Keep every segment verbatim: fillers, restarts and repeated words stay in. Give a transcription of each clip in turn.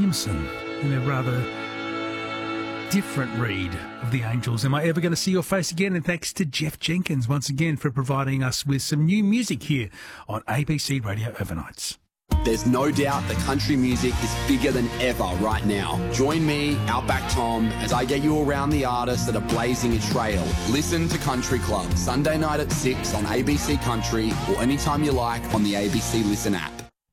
Williamson in a rather different read of the Angels. Am I ever going to see your face again? And thanks to Jeff Jenkins once again for providing us with some new music here on A B C Radio Overnights. There's no doubt that country music is bigger than ever right now. Join me, Outback Tom, as I get you around the artists that are blazing a trail. Listen to Country Club, Sunday night at six on A B C Country or anytime you like on the A B C Listen app.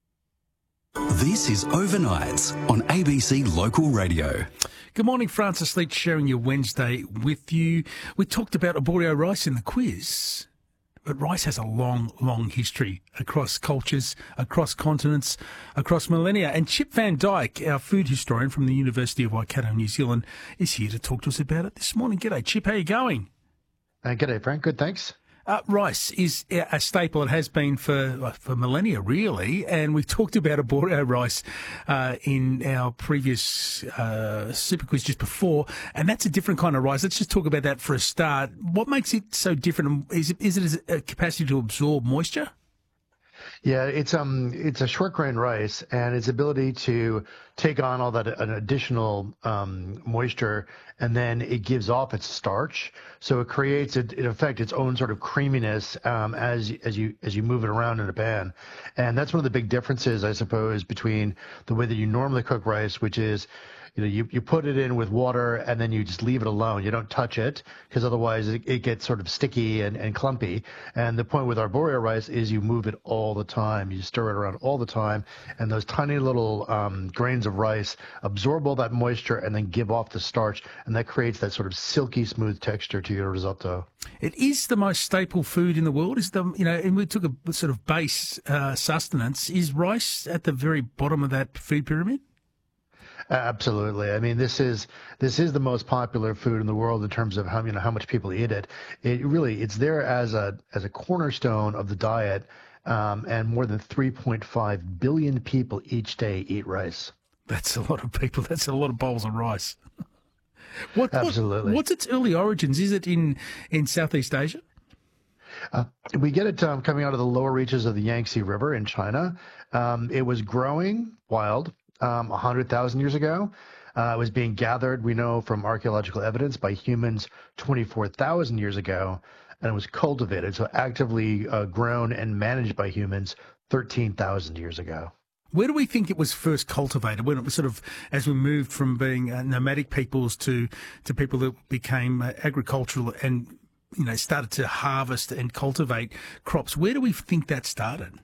This is Overnights on A B C Local Radio. Good morning, Francis Leach, sharing your Wednesday with you. We talked about arborio rice in the quiz, but rice has a long, long history across cultures, across continents, across millennia. And Chip Van Dyke, our food historian from the University of Waikato, New Zealand, is here to talk to us about it this morning. G'day, Chip. How are you going? Uh, g'day, Frank. Good, thanks. Uh, rice is a staple. It has been for for millennia, really. And we've talked about arborio rice uh, in our previous uh, super quiz just before, and that's a different kind of rice. Let's just talk about that for a start. What makes it so different? Is it is it a capacity to absorb moisture? Yeah, it's um it's a short grain rice, and its ability to take on all that an additional um, moisture, and then it gives off its starch, so it creates it in effect its own sort of creaminess um, as as you as you move it around in a pan, and that's one of the big differences, I suppose, between the way that you normally cook rice, which is, you know, you, you put it in with water and then you just leave it alone. You don't touch it because otherwise it, it gets sort of sticky and, and clumpy. And the point with arborio rice is you move it all the time. You stir it around all the time. And those tiny little um, grains of rice absorb all that moisture and then give off the starch. And that creates that sort of silky smooth texture to your risotto. It is the most staple food in the world. Is the, you know, and we took a sort of base uh, sustenance. Is rice at the very bottom of that food pyramid? Absolutely. I mean, this is this is the most popular food in the world in terms of how, you know, how much people eat it. It really it's there as a as a cornerstone of the diet, um, and more than three point five billion people each day eat rice. That's a lot of people. That's a lot of bowls of rice. What, Absolutely. What, what's its early origins? Is it in in Southeast Asia? Uh, we get it um, coming out of the lower reaches of the Yangtze River in China. Um, it was growing wild. Um, one hundred thousand years ago. Uh, it was being gathered, we know from archaeological evidence, by humans twenty-four thousand years ago, and it was cultivated, so actively uh, grown and managed by humans thirteen thousand years ago. Where do we think it was first cultivated? When it was sort of, as we moved from being uh, nomadic peoples to, to people that became uh, agricultural and, you know, started to harvest and cultivate crops, where do we think that started?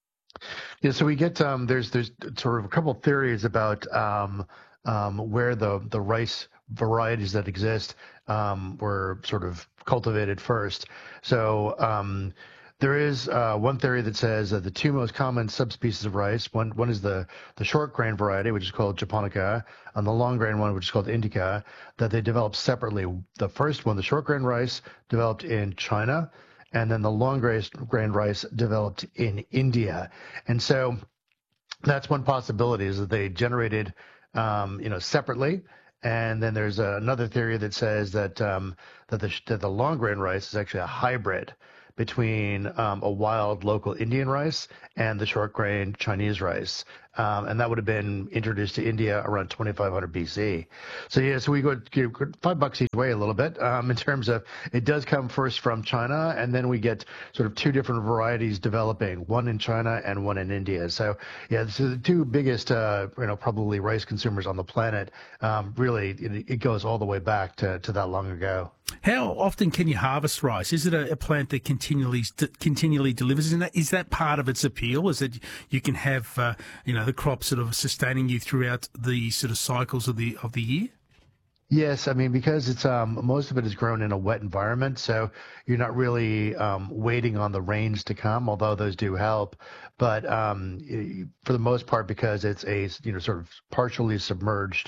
Yeah, so we get um, there's there's sort of a couple of theories about um, um, where the the rice varieties that exist um, were sort of cultivated first. So um, there is uh, one theory that says that the two most common subspecies of rice, one one is the the short grain variety, which is called japonica, and the long grain one, which is called indica, that they developed separately. The first one, the short grain rice, developed in China. And then the long grain rice developed in India. And so that's one possibility, is that they generated, um, you know, separately. And then there's uh, another theory that says that um, that, the, that the long grain rice is actually a hybrid between um, a wild local Indian rice and the short grain Chinese rice. Um, and that would have been introduced to India around twenty-five hundred B C. So, yeah, so we go five bucks each way a little bit um, in terms of it does come first from China, and then we get sort of two different varieties developing, one in China and one in India. So, yeah, so the two biggest, uh, you know, probably rice consumers on the planet. Um, really, it, it goes all the way back to, to that long ago. How often can you harvest rice? Is it a, a plant that continually continually delivers? Is that, is that part of its appeal? Is that you can have, uh, you know, the crop sort of sustaining you throughout the sort of cycles of the of the year? Yes, I mean, because it's um, most of it is grown in a wet environment, so you're not really um, waiting on the rains to come, although those do help. But um, for the most part, because it's a, you know, sort of partially submerged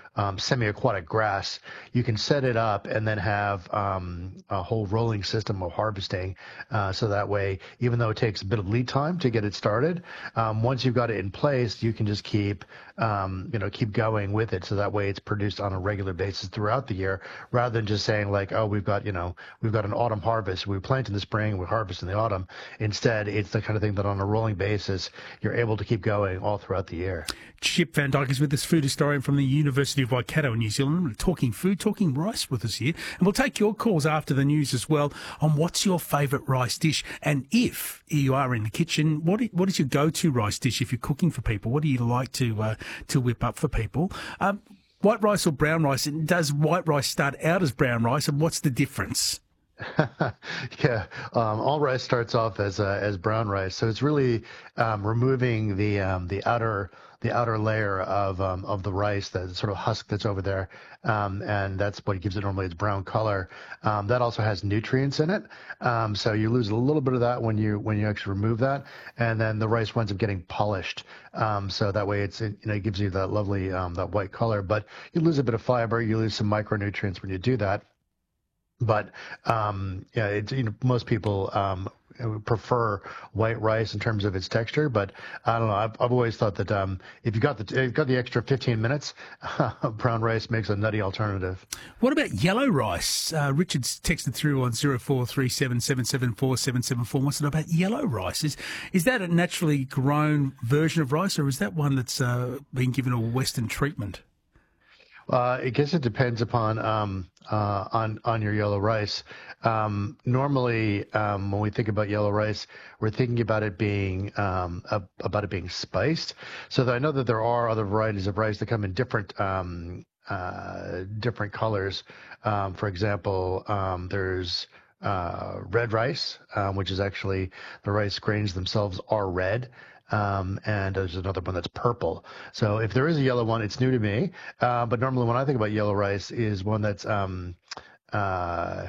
um, semi-aquatic grass, you can set it up and then have um, a whole rolling system of harvesting. Uh, so that way, even though it takes a bit of lead time to get it started, um, once you've got it in place, you can just keep, um, you know, keep going with it. So that way, it's produced on a regular basis throughout the year, rather than just saying like, oh, we've got, you know, we've got an autumn harvest. We plant in the spring, we harvest in the autumn. Instead, it's the kind of thing that on a rolling basis, you're able to keep going all throughout the year. Chip Van Dyke is with us, food historian from the University of Waikato in New Zealand, talking food, talking rice with us here. And we'll take your calls after the news as well on what's your favourite rice dish. And if you are in the kitchen, what what is your go-to rice dish if you're cooking for people? What do you like to uh, to whip up for people? Um, white rice or brown rice? And does white rice start out as brown rice, and what's the difference? Yeah, um, all rice starts off as uh, as brown rice, so it's really um, removing the um, the outer the outer layer of um, of the rice, that sort of husk that's over there, um, and that's what gives it normally its brown color. Um, that also has nutrients in it, um, so you lose a little bit of that when you when you actually remove that, and then the rice winds up getting polished. Um, so that way it's it, you know it gives you that lovely um, that white color, but you lose a bit of fiber, you lose some micronutrients when you do that. But um, yeah, it's, you know, most people um, prefer white rice in terms of its texture. But I don't know. I've, I've always thought that um, if you got the if you've got the extra fifteen minutes, brown rice makes a nutty alternative. What about yellow rice? Uh, Richard's texted through on zero four three seven seven seven four seven seven four. Wants to know about yellow rice. Is is that a naturally grown version of rice, or is that one that's uh, been given a Western treatment? Uh, I guess it depends upon um, uh, on on your yellow rice. Um, normally, um, when we think about yellow rice, we're thinking about it being um, a, about it being spiced. So that I know that there are other varieties of rice that come in different um, uh, different colors. Um, for example, um, there's uh, red rice, um, which is actually the rice grains themselves are red. Um, and there's another one that's purple. So if there is a yellow one, it's new to me. Uh, but normally when I think about yellow rice is one that's, um, uh,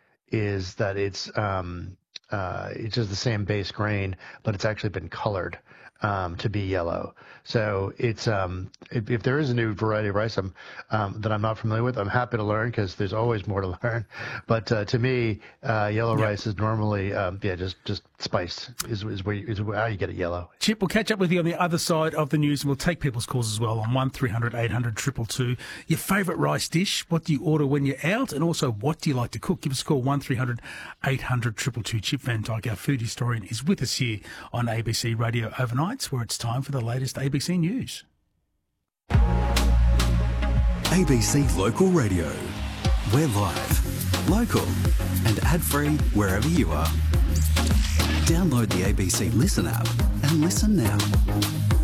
is that it's, um, uh, it's just the same base grain, but it's actually been colored, um, to be yellow. So it's, um, if, if there is a new variety of rice I'm, um, that I'm not familiar with, I'm happy to learn because there's always more to learn. But, uh, to me, uh, yellow yep. rice is normally, um, yeah, just, just spiced is, is where you, is how you get it yellow. Chip, we'll catch up with you on the other side of the news, and we'll take people's calls as well on one three hundred eight hundred two two two. Your favourite rice dish? What do you order when you're out? And also, what do you like to cook? Give us a call, one three hundred eight hundred two two two. Chip Van Dyke, our food historian, is with us here on A B C Radio Overnights, where it's time for the latest A B C News. A B C Local Radio. We're live, local and ad-free wherever you are. Download the A B C Listen app and listen now.